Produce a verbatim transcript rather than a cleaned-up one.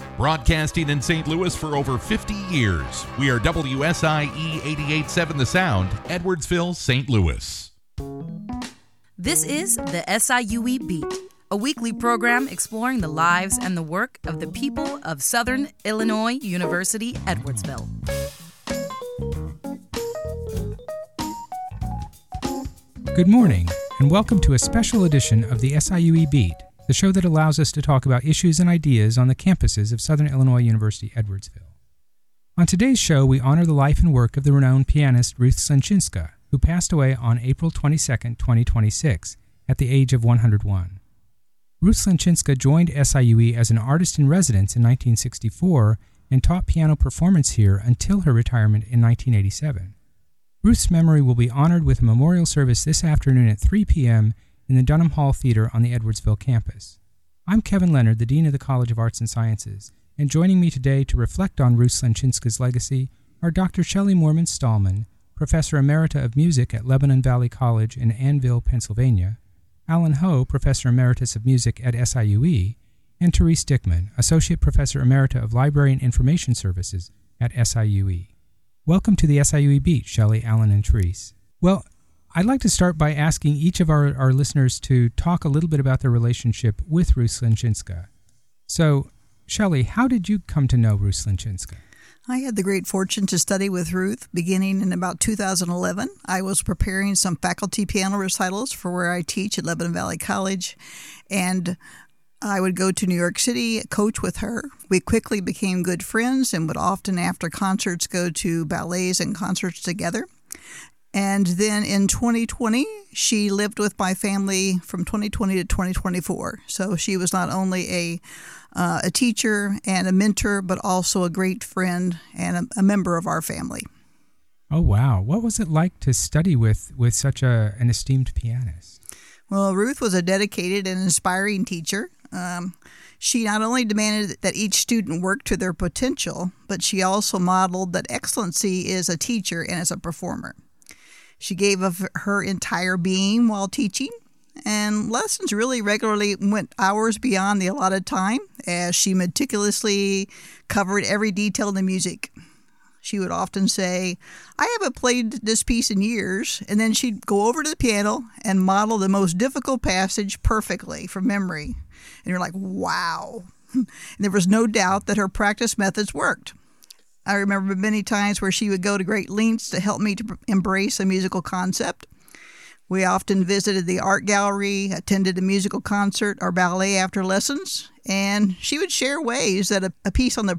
Broadcasting in Saint Louis for over fifty years, we are W S I E eighty-eight point seven The Sound, Edwardsville, Saint Louis. This is the S I U E Beat, a weekly program exploring the lives and the work of the people of Southern Illinois University, Edwardsville. Good morning, and welcome to a special edition of the S I U E Beat, the show that allows us to talk about issues and ideas on the campuses of Southern Illinois University, Edwardsville. On today's show, we honor the life and work of the renowned pianist Ruth Slenczynska, who passed away on April twenty-second, twenty twenty-six, at the age of one hundred one. Ruth Slenczynska joined S I U E as an artist-in-residence in nineteen sixty-four and taught piano performance here until her retirement in nineteen eighty-seven. Ruth's memory will be honored with a memorial service this afternoon at three p.m. in the Dunham Hall Theater on the Edwardsville campus. I'm Kevin Leonard, the Dean of the College of Arts and Sciences, and joining me today to reflect on Ruth Slenczynska's legacy are Doctor Shelley Moorman-Stallman, Professor Emerita of Music at Lebanon Valley College in Annville, Pennsylvania, Alan Ho, Professor Emeritus of Music at S I U E, and Therese Dickman, Associate Professor Emerita of Library and Information Services at S I U E. Welcome to the S I U E Beat, Shelley, Alan, and Therese. Well, I'd like to start by asking each of our, our listeners to talk a little bit about their relationship with Ruth Slenczynska. So, Shelley, how did you come to know Ruth Slenczynska? I had the great fortune to study with Ruth beginning in about two thousand eleven. I was preparing some faculty piano recitals for where I teach at Lebanon Valley College, and I would go to New York City, coach with her. We quickly became good friends and would often, after concerts, go to ballets and concerts together. And then in twenty twenty, she lived with my family from twenty twenty to twenty twenty-four. So she was not only a uh, a teacher and a mentor, but also a great friend and a, a member of our family. Oh, wow. What was it like to study with, with such a, an esteemed pianist? Well, Ruth was a dedicated and inspiring teacher. Um, she not only demanded that each student work to their potential, but she also modeled that excellency is a teacher and as a performer. She gave of her entire being while teaching, and lessons really regularly went hours beyond the allotted time as she meticulously covered every detail in the music. She would often say, "I haven't played this piece in years," and then she'd go over to the piano and model the most difficult passage perfectly from memory. And you're like, wow. And there was no doubt that her practice methods worked. I remember many times where she would go to great lengths to help me to embrace a musical concept. We often visited the art gallery, attended a musical concert or ballet after lessons, and she would share ways that a, a piece on the